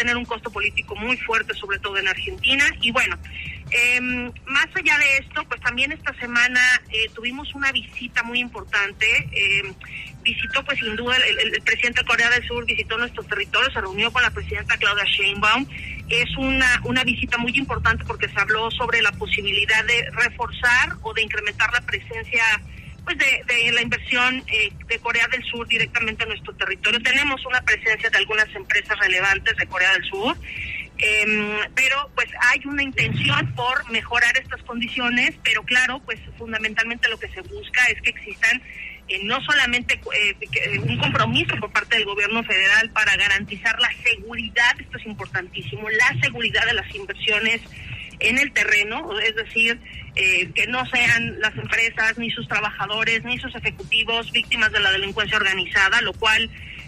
tener un costo político muy fuerte, sobre todo en Argentina. Y bueno, más allá de esto, pues también esta semana tuvimos una visita muy importante. Visitó, pues sin duda, el presidente de Corea del Sur visitó nuestro territorio, se reunió con la presidenta Claudia Sheinbaum. Es una visita muy importante porque se habló sobre la posibilidad de reforzar o de incrementar la presencia, pues de la inversión de Corea del Sur directamente en nuestro territorio. Tenemos una presencia de algunas empresas relevantes de Corea del Sur, pero pues hay una intención por mejorar estas condiciones, pero claro, pues fundamentalmente lo que se busca es que existan no solamente un compromiso por parte del gobierno federal para garantizar la seguridad, esto es importantísimo, la seguridad de las inversiones en el terreno, es decir, que no sean las empresas, ni sus trabajadores, ni sus ejecutivos víctimas de la delincuencia organizada, lo cual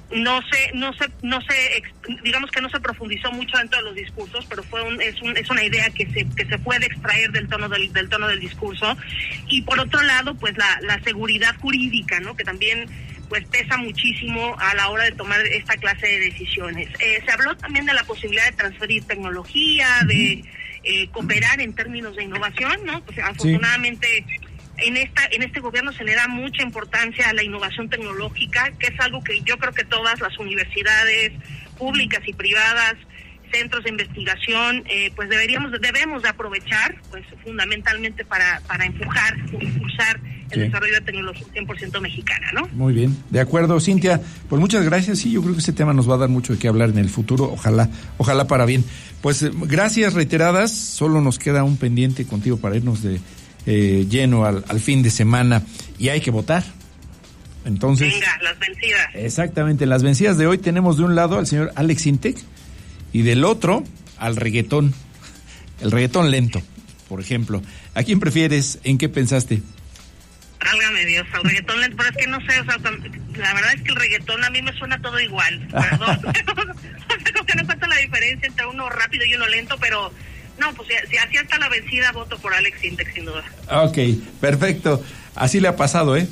digamos que no se profundizó mucho dentro de los discursos, pero es una idea que se puede extraer del tono del discurso. Y por otro lado, pues la seguridad jurídica, ¿no? Que también pues pesa muchísimo a la hora de tomar esta clase de decisiones. Se habló también de la posibilidad de transferir tecnología, de cooperar en términos de innovación, ¿no? Pues afortunadamente en este gobierno se le da mucha importancia a la innovación tecnológica, que es algo que yo creo que todas las universidades públicas y privadas, centros de investigación, pues debemos de aprovechar, pues fundamentalmente para impulsar el desarrollo de tecnología 100% mexicana, ¿no? Muy bien, de acuerdo, Cintia, pues muchas gracias. Sí, yo creo que este tema nos va a dar mucho de qué hablar en el futuro, ojalá para bien. Pues gracias reiteradas, solo nos queda un pendiente contigo para irnos de lleno al fin de semana, y hay que votar. Entonces, venga, las vencidas. Exactamente, en las vencidas de hoy tenemos de un lado al señor Alex Intec y del otro al reggaetón, el reggaetón lento, por ejemplo. ¿A quién prefieres? ¿En qué pensaste? Válgame Dios, al reggaetón lento, pero es que no sé, o sea, la verdad es que el reggaetón a mí me suena todo igual, perdón. Creo que no cuenta la diferencia entre uno rápido y uno lento, pero no, pues si así está la vencida, voto por Alex Intec, sin duda. Ok, perfecto. Así le ha pasado, de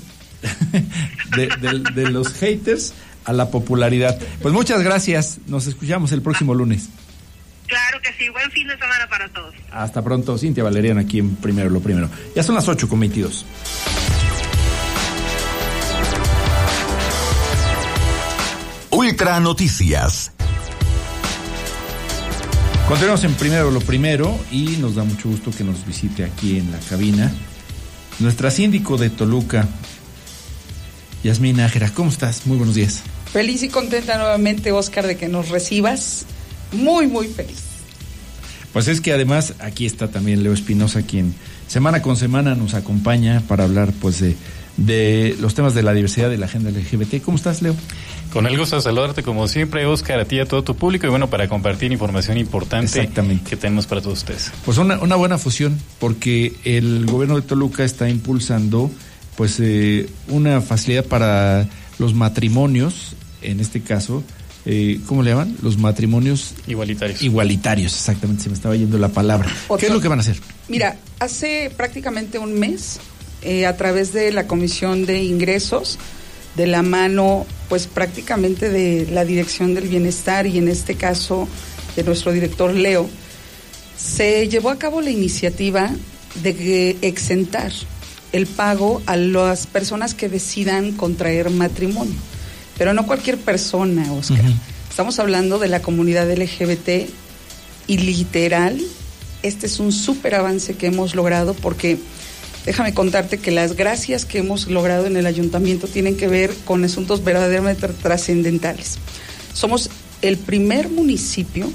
los haters a la popularidad. Pues muchas gracias. Nos escuchamos el próximo lunes. Claro que sí. Buen fin de semana para todos. Hasta pronto. Cintia Valerian aquí en Primero lo Primero. Ya son las 8:22. Ultra Noticias. Continuamos en Primero lo Primero y nos da mucho gusto que nos visite aquí en la cabina nuestra síndico de Toluca, Yasmín Nájera. ¿Cómo estás? Muy buenos días. Feliz y contenta nuevamente, Oscar, de que nos recibas. Muy, muy feliz. Pues es que además aquí está también Leo Espinosa, quien semana con semana nos acompaña para hablar pues de los temas de la diversidad de la agenda LGBT. ¿Cómo estás, Leo? Con el gusto de saludarte como siempre, Oscar, a ti y a todo tu público, y bueno, para compartir información importante que tenemos para todos ustedes. Pues una buena fusión, porque el gobierno de Toluca está impulsando pues una facilidad para los matrimonios, en este caso, ¿cómo le llaman? Los matrimonios igualitarios, exactamente, se me estaba yendo la palabra. ¿Qué es lo que van a hacer? Mira, hace prácticamente un mes, a través de la Comisión de Ingresos, de la mano pues prácticamente de la Dirección del Bienestar y en este caso de nuestro director Leo, se llevó a cabo la iniciativa de exentar el pago a las personas que decidan contraer matrimonio, pero no cualquier persona, Oscar. Uh-huh. Estamos hablando de la comunidad LGBT y literal, este es un súper avance que hemos logrado, porque déjame contarte que las gracias que hemos logrado en el ayuntamiento tienen que ver con asuntos verdaderamente trascendentales. Somos el primer municipio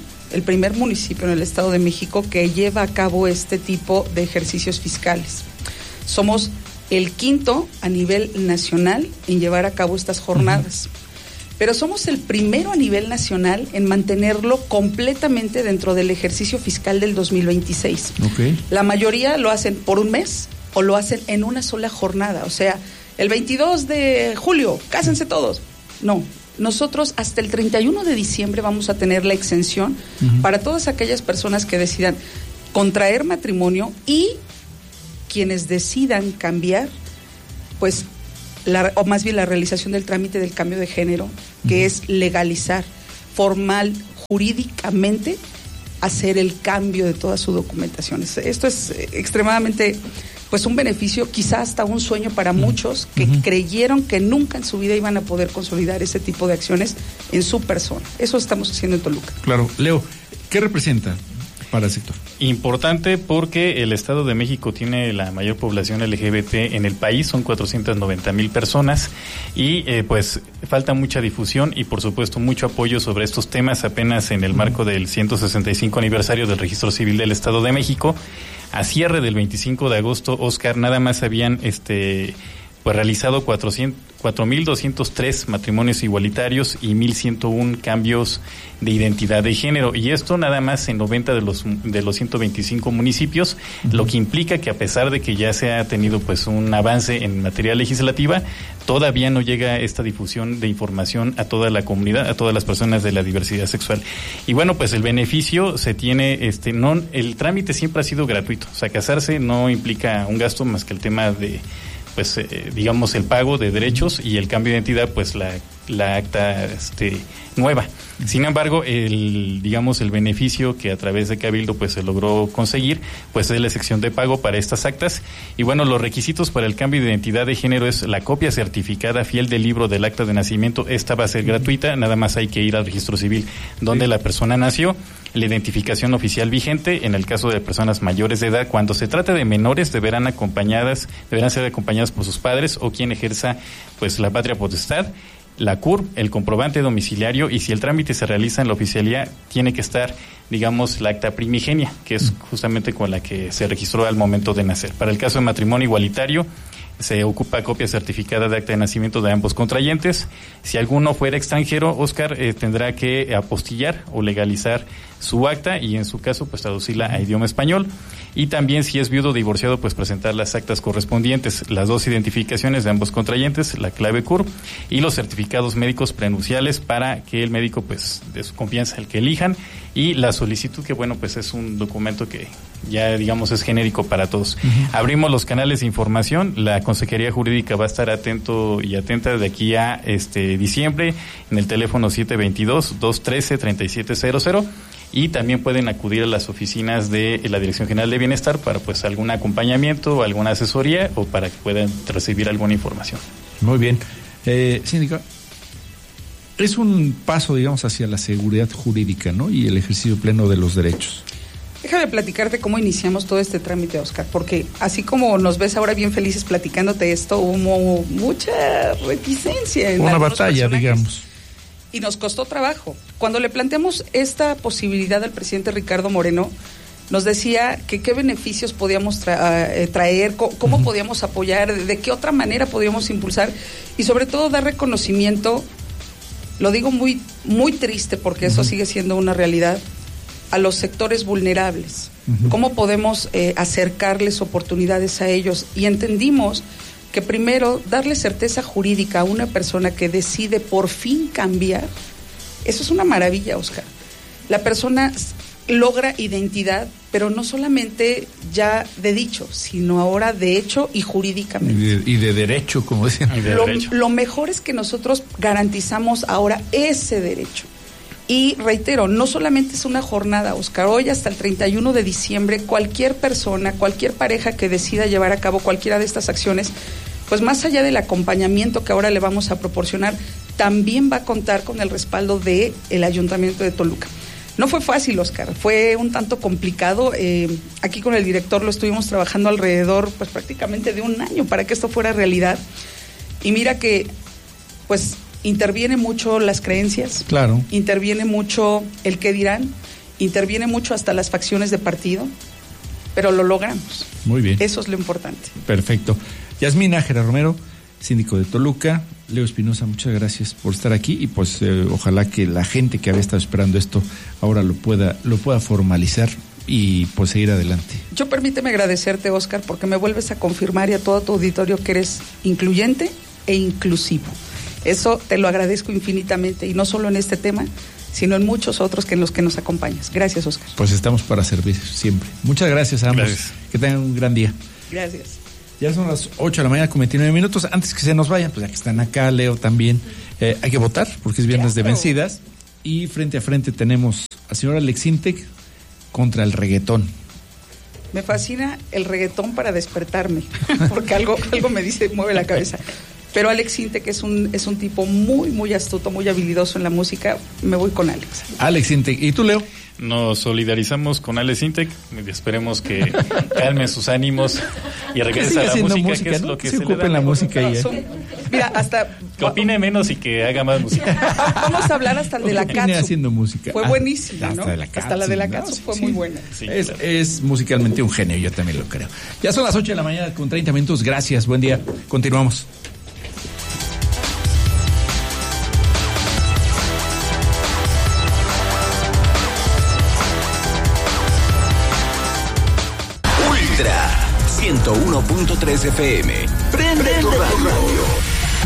en el Estado de México que lleva a cabo este tipo de ejercicios fiscales. Somos el quinto a nivel nacional en llevar a cabo estas jornadas. Uh-huh. Pero somos el primero a nivel nacional en mantenerlo completamente dentro del ejercicio fiscal del 2026. Okay. La mayoría lo hacen por un mes o lo hacen en una sola jornada. O sea, el 22 de julio, cásense todos. No, nosotros hasta el 31 de diciembre vamos a tener la exención para todas aquellas personas que decidan contraer matrimonio y quienes decidan cambiar, pues, o más bien la realización del trámite del cambio de género, que es legalizar jurídicamente hacer el cambio de toda su documentación. Esto es extremadamente, pues, un beneficio, quizá hasta un sueño para muchos que creyeron que nunca en su vida iban a poder consolidar ese tipo de acciones en su persona. Eso estamos haciendo en Toluca. Claro. Leo, ¿qué representa para el sector? Importante porque el Estado de México tiene la mayor población LGBT en el país, son 490,000 personas y pues falta mucha difusión y por supuesto mucho apoyo sobre estos temas. Apenas en el marco del 165 aniversario del Registro Civil del Estado de México, a cierre del 25 de agosto, Oscar, nada más habían pues realizado 4,203 matrimonios igualitarios y 1,101 cambios de identidad de género, y esto nada más en 90 de los 125 municipios, lo que implica que a pesar de que ya se ha tenido pues un avance en materia legislativa, todavía no llega esta difusión de información a toda la comunidad, a todas las personas de la diversidad sexual. Y bueno, pues el beneficio se tiene, el trámite siempre ha sido gratuito, o sea, casarse no implica un gasto más que el tema de pues digamos el pago de derechos y el cambio de identidad, pues la acta nueva. Sin embargo, el beneficio que a través de Cabildo pues se logró conseguir, pues es la excepción de pago para estas actas. Y bueno, los requisitos para el cambio de identidad de género es la copia certificada fiel del libro del acta de nacimiento. Esta va a ser gratuita, nada más hay que ir al registro civil donde la persona nació, la identificación oficial vigente, en el caso de personas mayores de edad. Cuando se trata de menores deberán ser acompañadas por sus padres o quien ejerza pues la patria potestad, la CURP, el comprobante domiciliario, y si el trámite se realiza en la oficialía, tiene que estar, digamos, la acta primigenia, que es justamente con la que se registró al momento de nacer. Para el caso de matrimonio igualitario, se ocupa copia certificada de acta de nacimiento de ambos contrayentes. Si alguno fuera extranjero, Oscar, tendrá que apostillar o legalizar su acta y en su caso pues traducirla a idioma español. Y también si es viudo o divorciado, pues presentar las actas correspondientes, las dos identificaciones de ambos contrayentes, la clave CURP y los certificados médicos prenunciales para que el médico pues de su confianza, el que elijan, y la solicitud, que bueno, pues es un documento que ya digamos es genérico para todos. Abrimos los canales de información, la Consejería Jurídica va a estar atento y atenta de aquí a diciembre en el teléfono 722-213-3700, y también pueden acudir a las oficinas de la Dirección General de Bienestar para pues algún acompañamiento, alguna asesoría o para que puedan recibir alguna información. Muy bien. Síndica, es un paso, digamos, hacia la seguridad jurídica, ¿no? Y el ejercicio pleno de los derechos. Déjame platicarte cómo iniciamos todo este trámite, Oscar, porque así como nos ves ahora bien felices platicándote esto, hubo mucha reticencia. Una batalla, digamos. Y nos costó trabajo. Cuando le planteamos esta posibilidad al presidente Ricardo Moreno, nos decía que qué beneficios podíamos traer, cómo podíamos apoyar, de qué otra manera podíamos impulsar y sobre todo dar reconocimiento, lo digo muy, muy triste porque eso sigue siendo una realidad, a los sectores vulnerables. ¿Cómo podemos acercarles oportunidades a ellos? Y entendimos que primero darle certeza jurídica a una persona que decide por fin cambiar, eso es una maravilla, Oscar. La persona logra identidad, pero no solamente ya de dicho, sino ahora de hecho y jurídicamente. Y de derecho, como decían. Lo mejor es que nosotros garantizamos ahora ese derecho. Y reitero, no solamente es una jornada, Oscar, hoy hasta el 31 de diciembre, cualquier persona, cualquier pareja que decida llevar a cabo cualquiera de estas acciones, pues más allá del acompañamiento que ahora le vamos a proporcionar, también va a contar con el respaldo del Ayuntamiento de Toluca. No fue fácil, Oscar, fue un tanto complicado. Aquí con el director lo estuvimos trabajando alrededor, pues prácticamente de un año para que esto fuera realidad. Y mira que, pues, interviene mucho las creencias, claro, interviene mucho el qué dirán, interviene mucho hasta las facciones de partido, pero lo logramos. Muy bien. Eso es lo importante. Perfecto. Yasmín Nájera Romero, síndico de Toluca. Leo Espinosa, muchas gracias por estar aquí y pues ojalá que la gente que había estado esperando esto ahora lo pueda formalizar y pues seguir adelante. Yo permíteme agradecerte, Oscar, porque me vuelves a confirmar y a todo tu auditorio que eres incluyente e inclusivo. Eso te lo agradezco infinitamente y no solo en este tema, sino en muchos otros en los que nos acompañas. Gracias, Oscar. Pues estamos para servir siempre. Muchas gracias a ambos. Gracias. Que tengan un gran día. Gracias. Ya son las 8 de la mañana con 29 minutos. Antes que se nos vayan, pues ya que están acá, Leo también, hay que votar porque es viernes de vencidas. y frente a frente tenemos al señor Alex Intec contra el reggaetón. Me fascina el reggaetón para despertarme, porque algo me dice, mueve la cabeza. Pero Alex Intec es un tipo muy, muy astuto, muy habilidoso en la música. Me voy con Alex. Alex Intec. ¿Y tú, Leo? Nos solidarizamos con Alex Intec. Esperemos que calme sus ánimos y regrese a la música, que es lo que se ocupa en la música. Mira, hasta... Que opine menos y que haga más música. Vamos a hablar hasta el de la Katsu. Haciendo música. Fue buenísima, ¿no? Hasta la de la Katsu fue muy buena. Sí, es musicalmente un genio, yo también lo creo. Ya son las 8 de la mañana con 30 minutos. Gracias, buen día. Continuamos. Ultra 101.3 FM. Prende tu radio.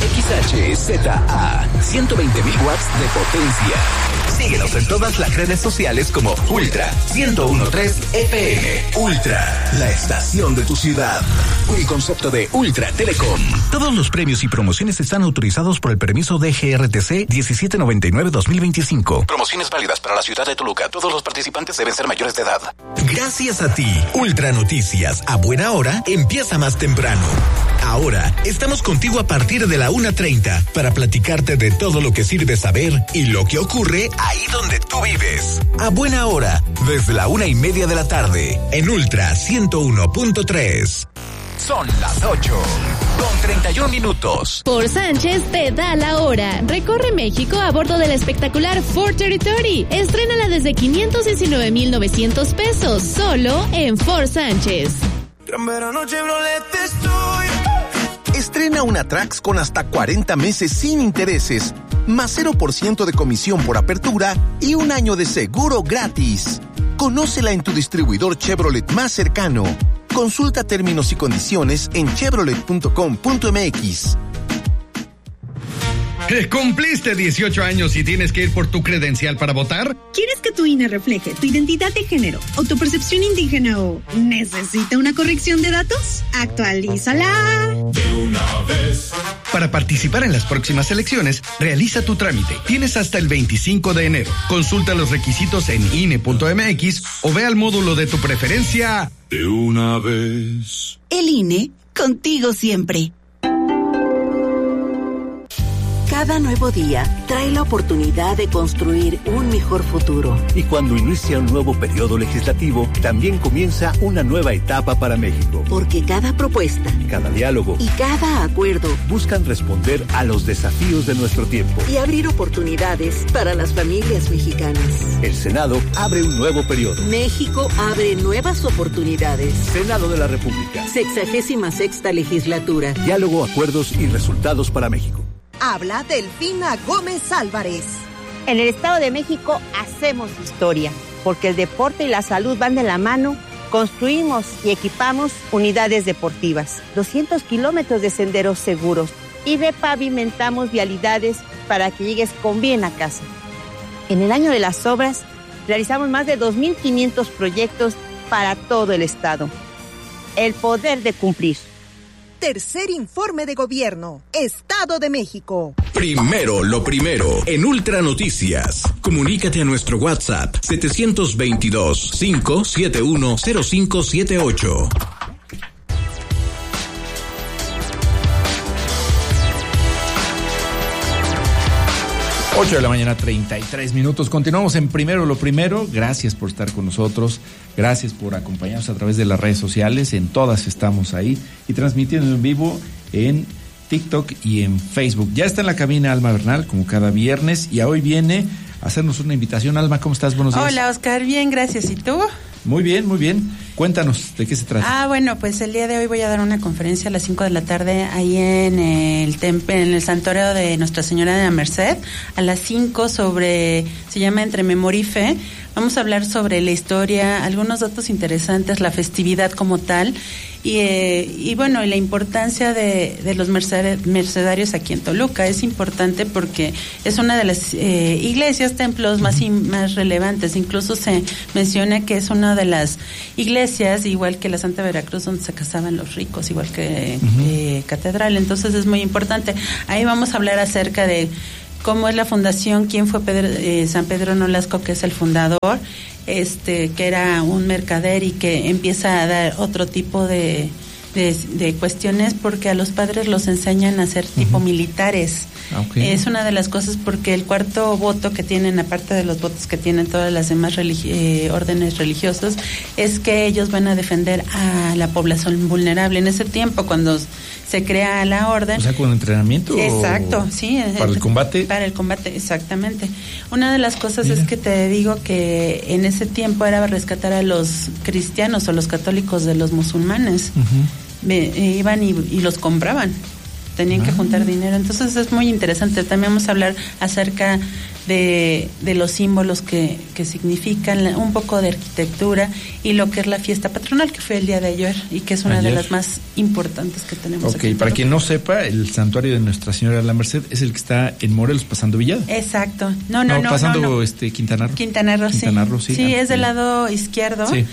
XHZA 120.000 watts de potencia. Síguenos en todas las redes sociales como Ultra 101.3 FM. Ultra, la estación de tu ciudad. Un concepto de Ultra Telecom. Todos los premios y promociones están autorizados por el permiso de GRTC 1799-2025. Promociones válidas para la ciudad de Toluca. Todos los participantes deben ser mayores de edad. Gracias a ti, Ultra Noticias a buena hora empieza más temprano. Ahora estamos contigo a partir de la 1:30 para platicarte de todo lo que sirve saber y lo que ocurre ahí donde tú vives. A buena hora, desde la 1:30 de la tarde, en Ultra 101.3. Son las 8:31. Ford Sánchez te da la hora. Recorre México a bordo del espectacular Ford Territory. Estrénala desde 519,900 pesos, solo en Ford Sánchez. Gran verano Chevrolet estoy. Estrena una Trax con hasta 40 meses sin intereses, más 0% de comisión por apertura y un año de seguro gratis. Conócela en tu distribuidor Chevrolet más cercano. Consulta términos y condiciones en chevrolet.com.mx. ¿Cumpliste 18 años y tienes que ir por tu credencial para votar? ¿Quieres que tu INE refleje tu identidad de género o tu percepción indígena o necesita una corrección de datos? ¡Actualízala! De una vez. Para participar en las próximas elecciones, realiza tu trámite. Tienes hasta el 25 de enero. Consulta los requisitos en INE.mx o ve al módulo de tu preferencia. De una vez. El INE, contigo siempre. Cada nuevo día trae la oportunidad de construir un mejor futuro. Y cuando inicia un nuevo periodo legislativo, también comienza una nueva etapa para México. Porque cada propuesta, cada diálogo y cada acuerdo buscan responder a los desafíos de nuestro tiempo y abrir oportunidades para las familias mexicanas. El Senado abre un nuevo periodo. México abre nuevas oportunidades. Senado de la República. 66ª legislatura. Diálogo, acuerdos y resultados para México. Habla Delfina Gómez Álvarez. En el Estado de México hacemos historia, porque el deporte y la salud van de la mano. Construimos y equipamos unidades deportivas, 200 kilómetros de senderos seguros y repavimentamos vialidades para que llegues con bien a casa. En el año de las obras, realizamos más de 2,500 proyectos para todo el Estado. El poder de cumplir. Tercer informe de gobierno, Estado de México. Primero lo primero, en Ultra Noticias. Comunícate a nuestro WhatsApp 722-571-0578. 8 de la mañana, 33 minutos. Continuamos en Primero lo Primero. Gracias por estar con nosotros. Gracias por acompañarnos a través de las redes sociales. En todas estamos ahí y transmitiendo en vivo en TikTok y en Facebook. Ya está en la cabina Alma Bernal, como cada viernes, y hoy viene a hacernos una invitación. Alma, ¿cómo estás? Buenos días. Hola, Oscar. Bien, gracias. ¿Y tú? Muy bien, muy bien. Cuéntanos, ¿de qué se trata? Bueno, pues el día de hoy voy a dar una conferencia a las 5 de la tarde ahí en el santuario de Nuestra Señora de la Merced, a las 5 se llama Entre Memoria y Fe. Vamos a hablar sobre la historia, algunos datos interesantes, la festividad como tal, y bueno, la importancia de los mercedarios aquí en Toluca. Es importante porque es una de las iglesias, templos más relevantes. Incluso se menciona que es una de las iglesias, igual que la Santa Veracruz, donde se casaban los ricos, igual que catedral. Entonces es muy importante. Ahí vamos a hablar acerca de cómo es la fundación, quién fue San Pedro Nolasco, que es el fundador, que era un mercader y que empieza a dar otro tipo de cuestiones, porque a los padres los enseñan a ser tipo militares. Okay. Es una de las cosas, porque el cuarto voto que tienen, aparte de los votos que tienen todas las demás órdenes religiosos, es que ellos van a defender a la población vulnerable. En ese tiempo, cuando se crea la orden... O sea, con entrenamiento. Exacto, sí. ¿Para el combate? Para el combate, exactamente. Una de las cosas es que te digo que en ese tiempo era rescatar a los cristianos o los católicos de los musulmanes. Iban y los compraban. Tenían que juntar dinero. Entonces es muy interesante. También vamos a hablar acerca de los símbolos que significan, un poco de arquitectura y lo que es la fiesta patronal, que fue el día de ayer y que es una de las más importantes que tenemos. Ok, para quien no sepa, el santuario de Nuestra Señora de la Merced es el que está en Morelos, pasando Villada. Exacto. No. Pasando Quintana Roo. Quintana Roo, sí. Sí, es del lado izquierdo. Sí.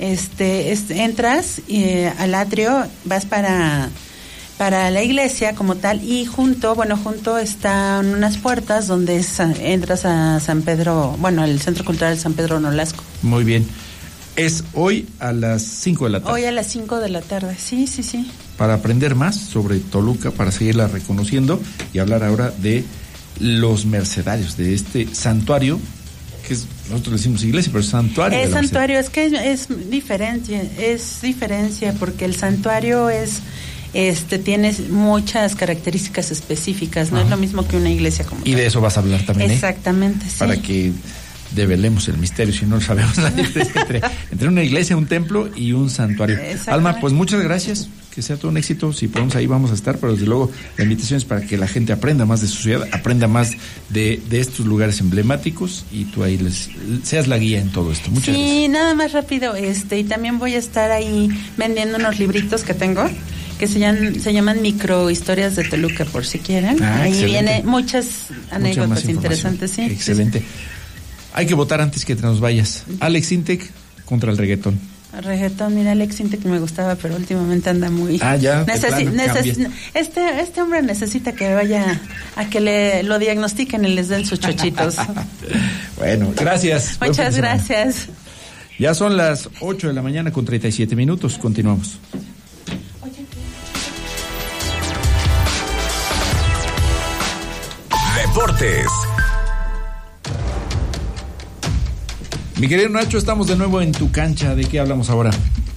Entras al atrio, vas para la iglesia como tal, y junto están unas puertas donde entras a San Pedro, el Centro Cultural San Pedro Nolasco. Muy bien. Es hoy a las 5 de la tarde. Hoy a las 5 de la tarde, sí. Para aprender más sobre Toluca, para seguirla reconociendo y hablar ahora de los mercedarios, de este santuario, que nosotros le decimos iglesia, pero es santuario. Es santuario, es que es diferencia, porque el santuario tiene muchas características específicas, no es lo mismo que una iglesia como tal. Y de eso vas a hablar también. Exactamente, sí. Para que develemos el misterio, si no lo sabemos, entre una iglesia, un templo y un santuario. Alma, pues muchas gracias, que sea todo un éxito. Si podemos, ahí vamos a estar, pero desde luego la invitación es para que la gente aprenda más de su ciudad, aprenda más de estos lugares emblemáticos, y tú ahí seas la guía en todo esto. Muchas gracias. Sí, nada más rápido, y también voy a estar ahí vendiendo unos libritos que tengo, que se llaman microhistorias de Toluca, por si quieren. Ahí excelente. Viene muchas anécdotas interesantes, sí. Excelente. Hay que votar antes que te nos vayas. Alex Intec contra el reggaetón. El reggaetón, mira, Alex Intec me gustaba, pero últimamente anda muy... ya. Este hombre necesita que vaya a que lo diagnostiquen y les den sus chochitos. Bueno, gracias. Muchas gracias. Ya son las 8 de la mañana con 37 minutos. Continuamos. Deportes. Mi querido Nacho, estamos de nuevo en tu cancha. ¿De qué hablamos ahora?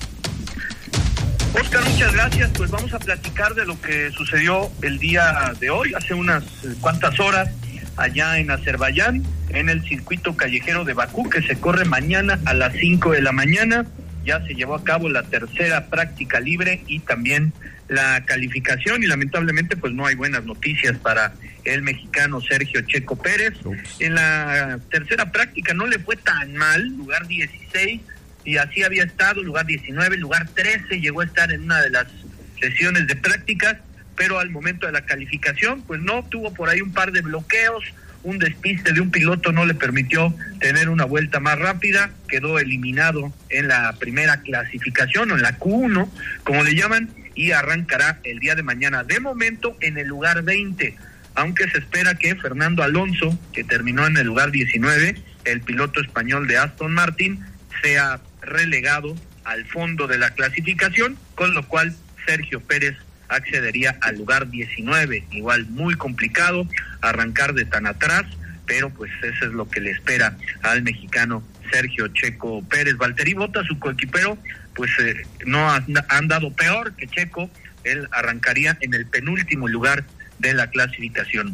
Oscar, muchas gracias. Pues vamos a platicar de lo que sucedió el día de hoy, hace unas cuantas horas, allá en Azerbaiyán, en el circuito callejero de Bakú, que se corre mañana a las 5 de la mañana. Ya se llevó a cabo la tercera práctica libre y también la calificación, y lamentablemente pues no hay buenas noticias para el mexicano Sergio Checo Pérez. En la tercera práctica no le fue tan mal, lugar 16, y así había estado, lugar 19, lugar 13, llegó a estar en una de las sesiones de prácticas, pero al momento de la calificación pues no, tuvo por ahí un par de bloqueos, un despiste de un piloto no le permitió tener una vuelta más rápida, quedó eliminado en la primera clasificación, o en la Q1, como le llaman, y arrancará el día de mañana, de momento en el lugar 20, aunque se espera que Fernando Alonso, que terminó en el lugar 19, el piloto español de Aston Martin, sea relegado al fondo de la clasificación, con lo cual Sergio Pérez accedería al lugar 19, igual muy complicado arrancar de tan atrás, pero pues eso es lo que le espera al mexicano Sergio Checo Pérez. Valtteri Bottas, su coequipero, pues no han dado peor que Checo, él arrancaría en el penúltimo lugar de la clasificación.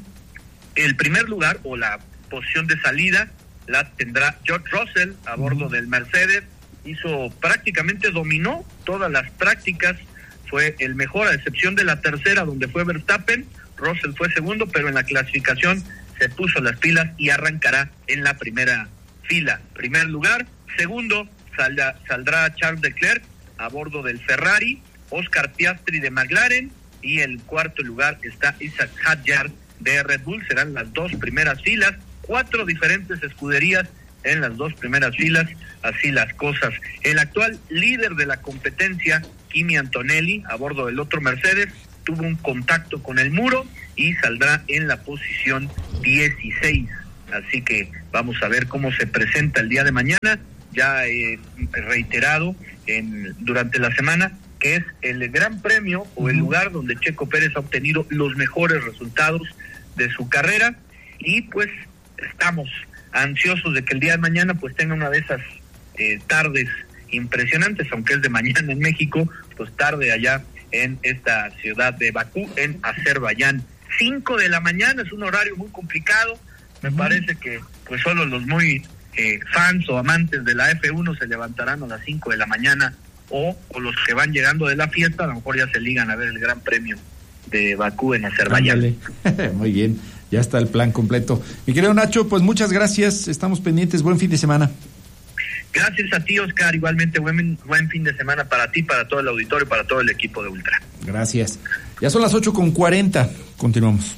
El primer lugar o la posición de salida la tendrá George Russell a bordo del Mercedes, prácticamente dominó todas las prácticas, fue el mejor, a excepción de la tercera donde fue Verstappen. Russell fue segundo, pero en la clasificación se puso las pilas y arrancará en la primera fila. Primer lugar. Segundo, saldrá Charles Leclerc a bordo del Ferrari, Oscar Piastri de McLaren, y el cuarto lugar está Isaac Hadjar de Red Bull. Serán las dos primeras filas, 4 diferentes escuderías en las dos primeras filas, así las cosas. El actual líder de la competencia, Kimi Antonelli, a bordo del otro Mercedes, tuvo un contacto con el muro y saldrá en la posición 16. Así que vamos a ver cómo se presenta el día de mañana. Ya he reiterado durante la semana que es el gran premio o el lugar donde Checo Pérez ha obtenido los mejores resultados de su carrera, y pues estamos ansiosos de que el día de mañana pues tenga una de esas tardes impresionantes, aunque es de mañana en México, pues tarde allá en esta ciudad de Bakú, en Azerbaiyán. 5 de la mañana es un horario muy complicado. Me parece que pues solo los muy fans o amantes de la F1 se levantarán a las 5 de la mañana, o los que van llegando de la fiesta a lo mejor ya se ligan a ver el Gran Premio de Bakú en Azerbaiyán. Muy bien, ya está el plan completo. Mi querido Nacho, pues muchas gracias, estamos pendientes, buen fin de semana. Gracias a ti, Oscar, igualmente buen fin de semana para ti, para todo el auditorio, para todo el equipo de Ultra. Gracias. Ya son las 8:40, continuamos.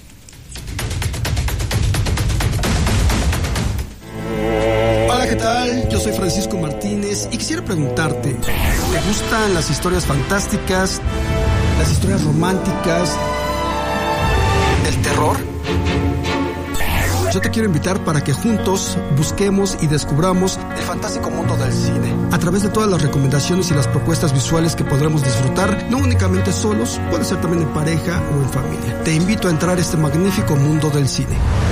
Hola, ¿qué tal? Yo soy Francisco Martínez y quisiera preguntarte, ¿te gustan las historias fantásticas, las historias románticas, el terror? Yo te quiero invitar para que juntos busquemos y descubramos el fantástico mundo del cine, a través de todas las recomendaciones y las propuestas visuales que podremos disfrutar, no únicamente solos, puede ser también en pareja o en familia. Te invito a entrar a este magnífico mundo del cine.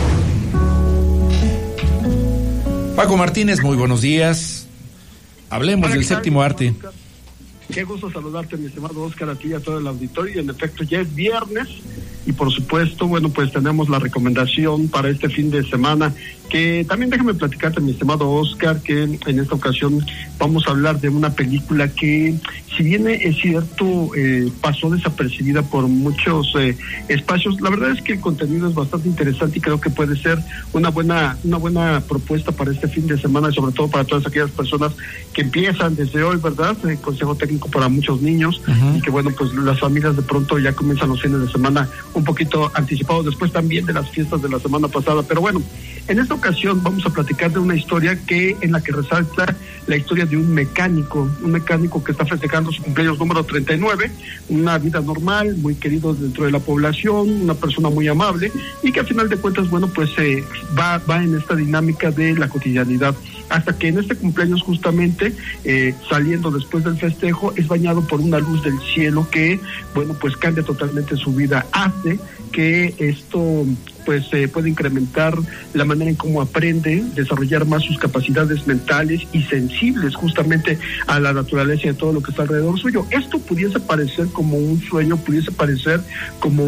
Paco Martínez, muy buenos días. Hablemos del séptimo arte. Qué gusto saludarte, mi estimado Oscar, a ti y a todo el auditorio. Y en efecto, ya es viernes y por supuesto, bueno, pues tenemos la recomendación para este fin de semana, que también déjame platicarte, mi estimado Oscar, que en esta ocasión vamos a hablar de una película que, si bien es cierto, pasó desapercibida por muchos espacios, la verdad es que el contenido es bastante interesante y creo que puede ser una buena propuesta para este fin de semana, y sobre todo para todas aquellas personas que empiezan desde hoy, ¿verdad? Consejo técnico para muchos niños, y que bueno, pues las familias de pronto ya comienzan los fines de semana un poquito anticipados, después también de las fiestas de la semana pasada. Pero bueno, en esta ocasión vamos a platicar de una historia en la que resalta la historia de un mecánico que está festejando su cumpleaños número 39, una vida normal, muy querido dentro de la población, una persona muy amable, y que al final de cuentas, bueno, pues va en esta dinámica de la cotidianidad, hasta que en este cumpleaños justamente, saliendo después del festejo, es bañado por una luz del cielo que, bueno, pues cambia totalmente su vida, hace que esto pues puede incrementar la manera en cómo aprende, desarrollar más sus capacidades mentales y sensibles justamente a la naturaleza y a todo lo que está alrededor suyo. Esto pudiese parecer como un sueño, pudiese parecer como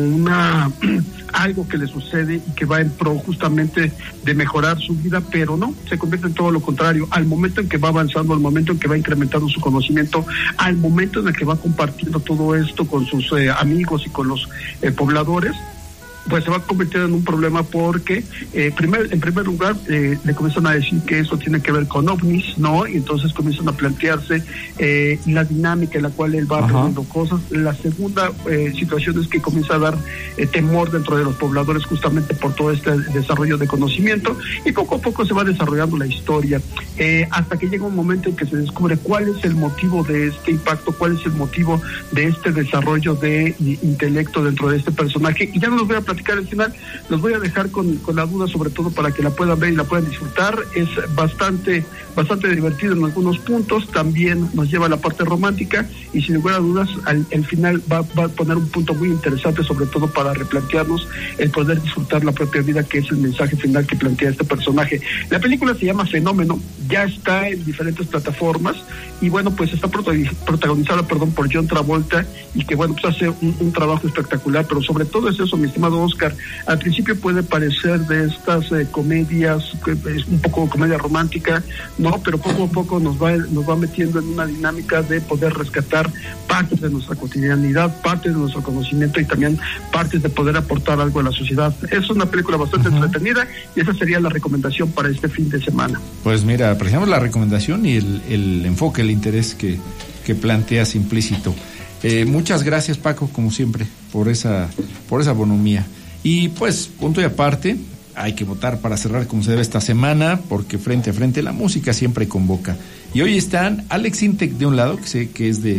algo que le sucede y que va en pro justamente de mejorar su vida, pero no, se convierte en todo lo contrario. Al momento en que va avanzando, al momento en que va incrementando su conocimiento, al momento en el que va compartiendo todo esto con sus amigos y con los pobladores, pues se va a convertir en un problema porque en primer lugar le comienzan a decir que eso tiene que ver con ovnis, ¿no? Y entonces comienzan a plantearse la dinámica en la cual él va aprendiendo cosas. La segunda situación es que comienza a dar temor dentro de los pobladores justamente por todo este desarrollo de conocimiento, y poco a poco se va desarrollando la historia hasta que llega un momento en que se descubre cuál es el motivo de este impacto, cuál es el motivo de este desarrollo de intelecto dentro de este personaje. Y ya no los voy a platicar al final, los voy a dejar con la duda, sobre todo para que la puedan ver y la puedan disfrutar. Es bastante divertido en algunos puntos, también nos lleva a la parte romántica, y sin lugar a dudas al final va a poner un punto muy interesante, sobre todo para replantearnos el poder disfrutar la propia vida, que es el mensaje final que plantea este personaje. La película se llama Fenómeno, ya está en diferentes plataformas, y bueno, pues está protagonizada por John Travolta, y que bueno, pues hace un trabajo espectacular, pero sobre todo es eso, mi estimado Oscar. Al principio puede parecer de estas comedias, que es un poco comedia romántica, no, pero poco a poco nos va metiendo en una dinámica de poder rescatar partes de nuestra cotidianidad, partes de nuestro conocimiento y también partes de poder aportar algo a la sociedad. Es una película bastante entretenida, y esa sería la recomendación para este fin de semana. Pues mira, apreciamos la recomendación y el enfoque, el interés que planteas implícito. Muchas gracias, Paco, como siempre, por esa bonomía. Y pues, punto y aparte, hay que votar para cerrar como se debe esta semana, porque frente a frente la música siempre convoca. Y hoy están Alex Intec de un lado, que sé que es de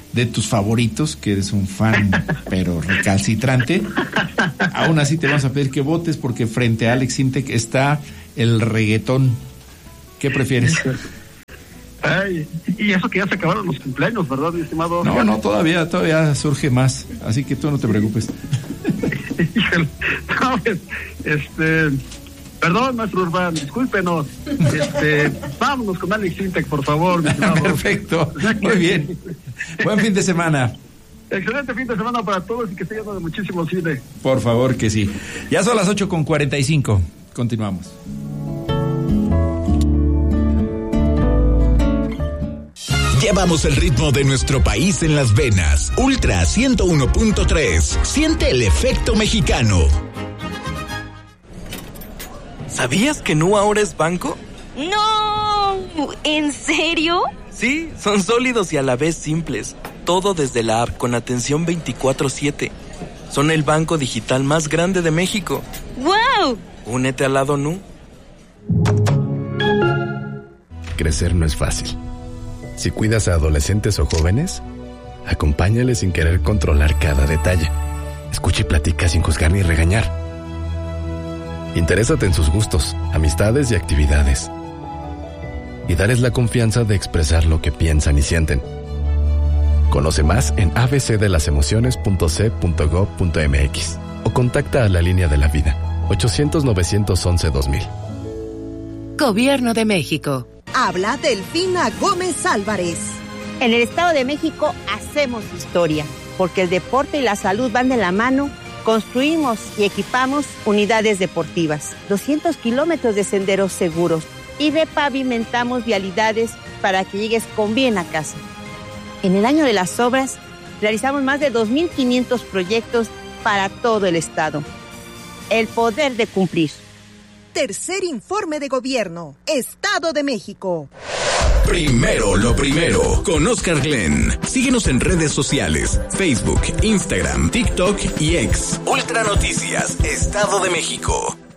de tus favoritos, que eres un fan pero recalcitrante, aún así te vamos a pedir que votes porque frente a Alex Intec está el reggaetón. ¿Qué prefieres? Ay, y eso que ya se acabaron los cumpleaños, ¿verdad, mi estimado? No, todavía surge más, así que tú no te preocupes. Híjole, no, perdón, maestro Urbán, discúlpenos. Vámonos con Alex Intec, por favor, mi estimado. Perfecto, muy bien. Buen fin de semana. Excelente fin de semana para todos y que esté lleno de muchísimo cine. Por favor que sí. Ya son las 8:45. Continuamos. Llevamos el ritmo de nuestro país en las venas. Ultra 101.3. Siente el efecto mexicano. ¿Sabías que Nu ahora es banco? ¡No! ¿En serio? Sí, son sólidos y a la vez simples. Todo desde la app con atención 24/7. Son el banco digital más grande de México. ¡Wow! Únete al lado Nu. Crecer no es fácil. Si cuidas a adolescentes o jóvenes, acompáñales sin querer controlar cada detalle. Escucha y platica sin juzgar ni regañar. Interésate en sus gustos, amistades y actividades. Y dales la confianza de expresar lo que piensan y sienten. Conoce más en abcdelasemociones.c.gov.mx o contacta a la Línea de la Vida, 800-911-2000. Gobierno de México. Habla Delfina Gómez Álvarez. En el Estado de México hacemos historia, porque el deporte y la salud van de la mano. Construimos y equipamos unidades deportivas, 200 kilómetros de senderos seguros y repavimentamos vialidades para que llegues con bien a casa. En el año de las obras, realizamos más de 2.500 proyectos para todo el estado. El poder de cumplir. Tercer informe de gobierno, Estado de México. Primero lo primero, con Oscar Glenn. Síguenos en redes sociales, Facebook, Instagram, TikTok y X. Ultra Noticias, Estado de México.